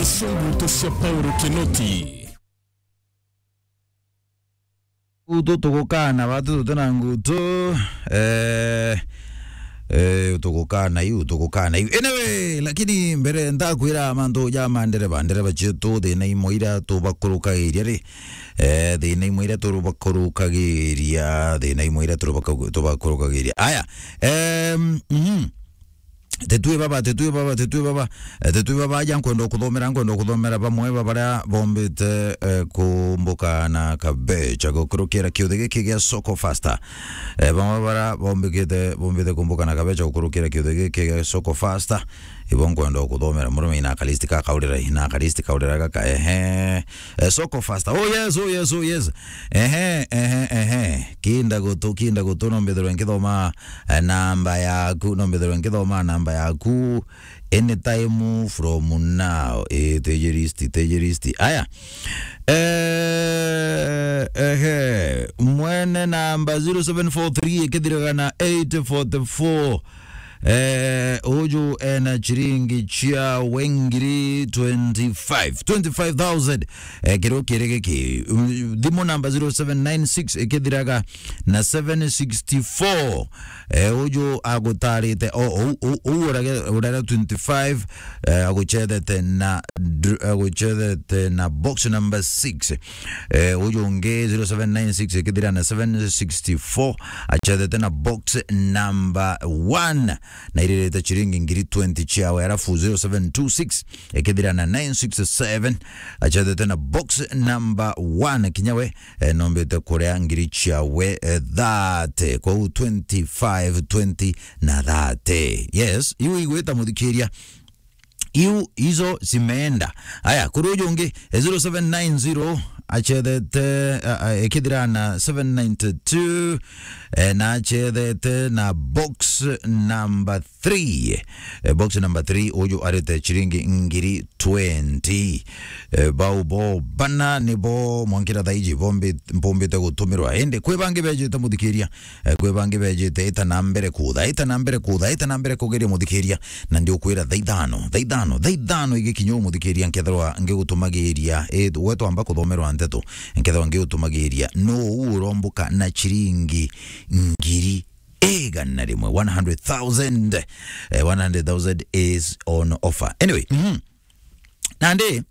Nishungu tusha Paulo Kinoti. Utokokana watu tunanguto utokokana hiyo anyway lakini mbere ndakwira mandu ya mandereba chetu de na imoira to bakuruka iria ri de na imoira to bakuruka iria aya Tetue baba yankwenda kuthomera bamwe babara bombite kumbuka na kabecha gukurukira kiuthi giki gia Soko Faster bamwe bara bombite kumbuka na kabecha gukurukira kiuthi giki gia Soko Faster ibonkwenda kuthomera murume ina kalistika kaurira kaka Soko Faster oh yes kinda gutu nombethero ngithoma namba yaku anytime from now tejeristi aya mwene namba 0743 ikithiragana 844 ojo ena chiringi chia wengiri 25,000 kiro kirege dimo namba 0796 ikithiraga na 764 ojo agotarite urara 25 agochedete na box number 6 ojo nge 0796 ikithira na 764 achedete na box number 1 na ileta chiringi ngiri 20 chiawe arafu 0726 ekidira na 967 achade tena box number 1 kinyawe nombete korea ngiri chiawe that kwa 2520 na that yes iwe igweta mudhikiria hizo zimeenda haya kurujonge 0790 achedete ekidira na 792 na achedete na box number 3 ojo arete chiringi ngiri 20 baubo bana nibo mwankira daiji bombe te gutumirwa ende kwebange beje te mudhikiria kwebange beje te ita nambere kugeria mudhikiria na ndio kwira thaithano igikinyo mudhikiria nkethwa ngigutumagiria wetu amba kuthomerwa nteto nkethwa ngigutumagiria no urombuka na chiringi ngiri egana rimwe 100,000 is on offer anyway nande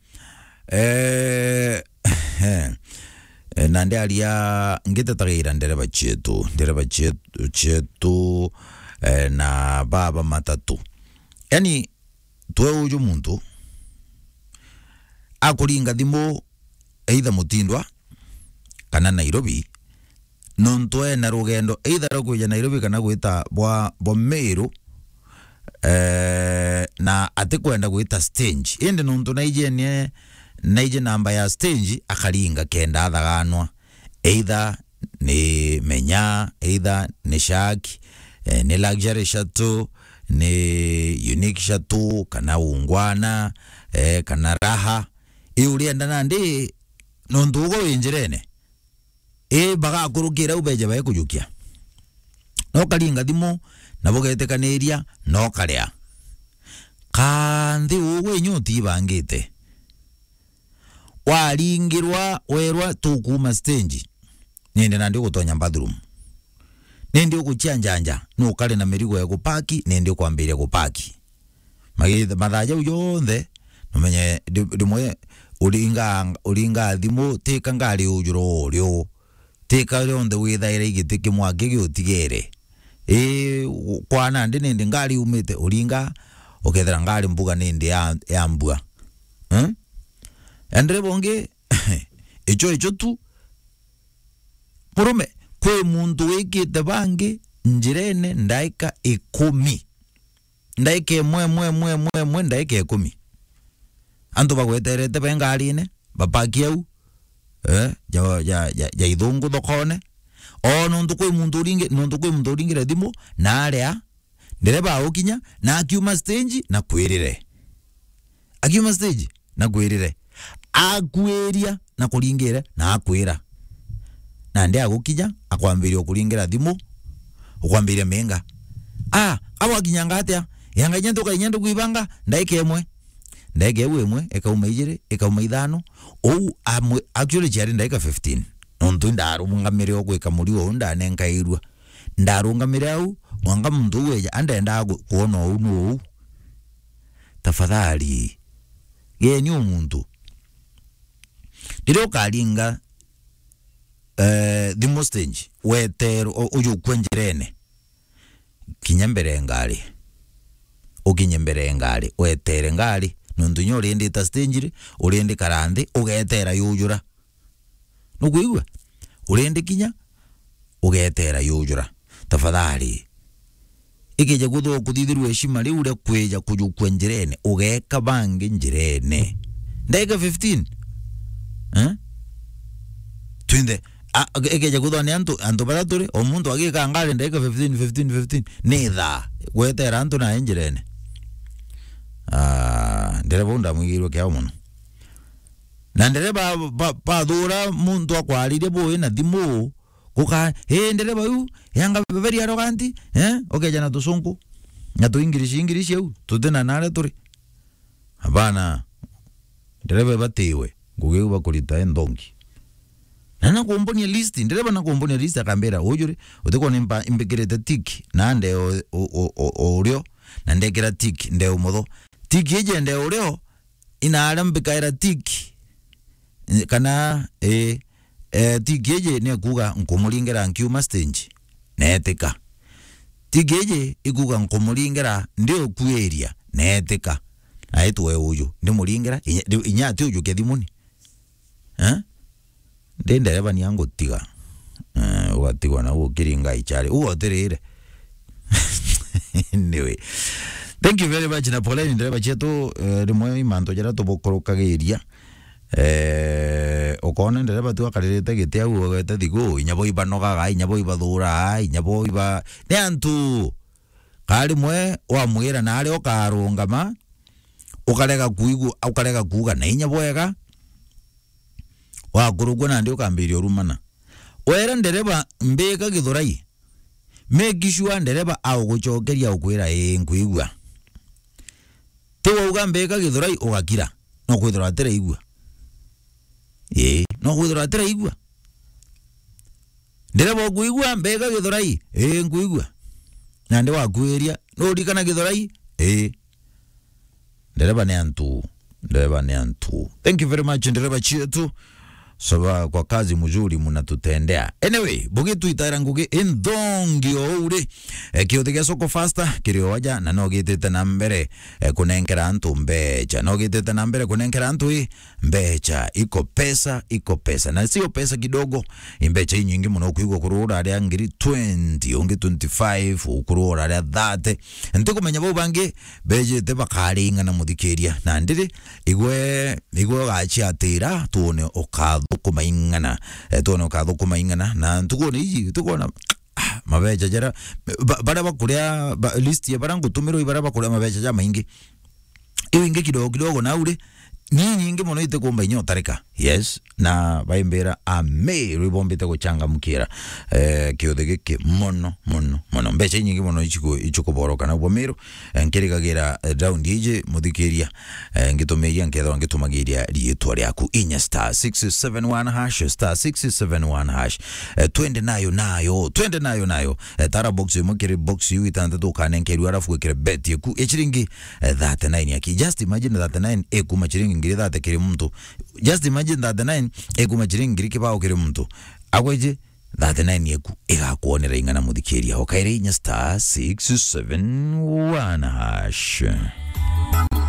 nande alia ngitatagira ndereba chetu na baba matatu yani tuwe uju muntu akuringa thimo either Mutindwa kana Nairobi nontoe na rugendo either rukuja Nairobi kana gwita bwa Meru na atikwenda gwita stage ende nonto naije namba ya stage akaringa kenda athaganwa either ni menya either ni shaki ni luxury shuttle ni unique shuttle kana ungwana kana raha iurienda nandi nontugo winjirene baga kurukira ubeje bae kujukia no karinga thimo nabo getekaniria no karia kandi uwe nyuti bangite waringirwa werwa tukuma stage ninde nandi gutonya bathroom nindi ukuchianjanja no kale na mirigo ya kupaki nindi kwambiria kupaki mathaja uyonthe nomenye dimwe uringa thimo teka ngari ujuro ryo teka ronde withaire igitike mwake giotigere kwana nindi ngari umite uringa ukethera ngari mbuga nindi ya mbua andre bonge echo tu murume kwe muntu wikite bangi njirene ndaika 10 ndaika mwe ndaika 10 antu bagweterete bengarine bapakiau ya idhungu thokone nontu kwe muntu uringira thimo na aria ndereba ukinya na akiuma stage na kwirire akweria na kuringira na akwira na ndia gukinya akwambiria kuringira thimo ukwambiria menga awa kinyanga atia yanga nyendu kuibanga ndaike emwe ndege wemwe ekauma ijire ekauma ithano ou actually jari ndeka 15 nontu ndarungamire ogwika muri o ndanenkairwa ndarungamire au mwanga mundu weja andenda kuona unu tafadhali geni umuntu ndiro kalinga the most wetero uyu kwenjerene kinyembere ngari ukinyembere ngari wetere ngari nundu nyo rindi ta stage urindi karande ugetera yujura nukuigwa urindi kinya ugetera yujura tafadhali ikije gutho kuthithirwe heshima ri ure kweja kujukwe njirene ugeka bangi njirene ndeka 15 twinde ikije gutho ni antu baraturi omuntu agika ngari ndeka 15 netha gwetera antu na njirene ndereba unda mwigirwe kya muno na ndereba pathura muntu akwaririe boye na thimu kuka ndereba yu yanga very arrogant okay jana tusungu na tu English eu tutena nare turi hapana ndereba batiwe nguge bakurita endongi nana kuombonia list ndereba na kuombonia list akambera ujure utiko nimba imbekirete tiki nande oryo na ndekera tiki nde umotho tiki eje nde oryo ina mbikaira tiki kana tigeje ne kuga nkomulingera nkiuma stage netika tigeje ikuga nkomulingera ndio kueria netika aitwe uyu ndi mulingera inyati uyu kedimuni ndende reba ni yango tiga watigwa na ukiringa ichari uoterere anyway thank you very much na poleni ndereba chetu rimwe imanto jara tobokorokageria okona ndereba tu akarete gete au ogete thigo inyabo ibanoga inyabo ibathura inyabo iba ne antu kali mwe wa mwira na ari okarungama ukarega kuigu ukarega kuga na inyabo ega wa kurugwa na ndi ukambirio rumana wera ndereba mbeka githurai mekishwa ndereba au guchokeria ukwira nkuigwa tewa ugambeka githurai ugakira no kwithura atera igwa no kwithura atera igwa ndereba kuigwa mbeka githurai nkuigwa na ndi wakweria no dikana githurai ndereba ne antu thank you very much ndereba chetu Saba kwa kazi mzuri munatutendea. Anyway, bugitu itaranguge endongi oure. Kiotige soko faster kirio waja na nogitete na mbere kunenkera antu mbecha. Nogitete na mbere kunenkera antu mbecha. Iko pesa. Na sio pesa kidogo. Mbecha hii nyingi muna ukuigwa kurura aria ngiri 20, ungi 25, kurura aria 30. Ntiko menyabo bange beje teba karinga na mudikeria. Na ndiri igwe gachi atira tuone okado kumaingana tuone okado kumaingana na tukona mabeja jara bara bakuria list ya barangu tumiro ibara bakuria mabeja ja maingi iwinge kidogo na ure ni nyingi muno ite kumba inyotareka yes na baimbera ame ribombete kuchanga mukira kiodegeke mono mbecha nyingi muno ichiko boroka na bomero nkirikagira round ije mudikeria ngitomeria nkedho ngitumagiria rietwa ryaku inya star 671 hash star 671 hash twende nayo tara box mukire box yu itandatu kanenkeru arafu kire bet yaku echiringi 39 yaki just imagine 39 ekuma chiringi ngiri that kire mtu just imagine that 9 ekuma chiringi ngiri kibao kire mtu akweje that 9 yeku igakuonera ingana mudikeria okaire inya star 671 hash